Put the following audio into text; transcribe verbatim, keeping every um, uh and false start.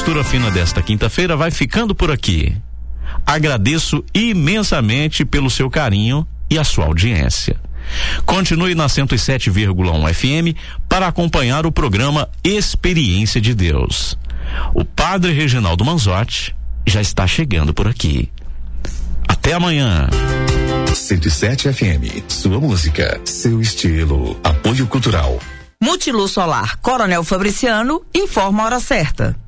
Mistura Fina desta quinta-feira vai ficando por aqui. Agradeço imensamente pelo seu carinho e a sua audiência. Continue na cento e sete vírgula um F M para acompanhar o programa Experiência de Deus. O Padre Reginaldo Manzotti já está chegando por aqui. Até amanhã. cento e sete F M, sua música, seu estilo. Apoio Cultural. Multiluz Solar Coronel Fabriciano informa a hora certa.